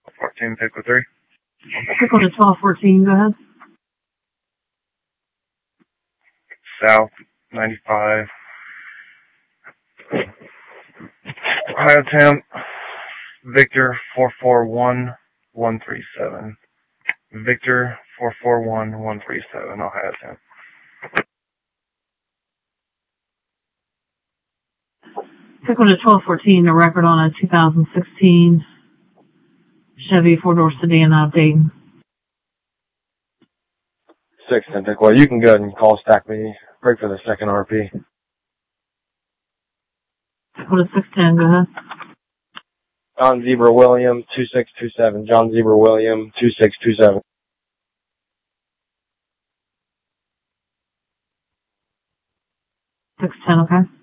14, pick with 3. Pick on to 1214, go ahead. South 95. Ohio temp, Victor 441137. Victor 441137, Ohio temp. Pick one to 1214, a record on a 2016 Chevy four-door sedan out of Dayton. 610, pick well. You can go ahead and call stack me. Break for the second RP. Pick one to 610, go ahead. John Zebra William 2627. John Zebra William 2627. 610, okay.